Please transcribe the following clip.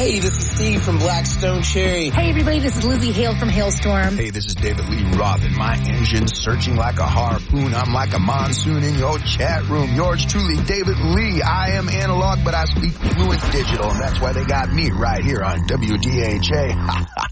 Hey, this is Steve from Blackstone Cherry. Hey, everybody, this is Lizzie Hale from Hailstorm. Hey, this is David Lee Roth, and my engine's searching like a harpoon. I'm like a monsoon in your chat room. Yours truly, David Lee. I am analog, but I speak fluent digital, and that's why they got me right here on WDHA.